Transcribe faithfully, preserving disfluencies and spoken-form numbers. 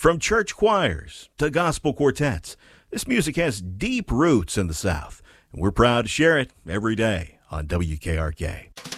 From church choirs to gospel quartets, this music has deep roots in the South, and we're proud to share it every day on W K R K.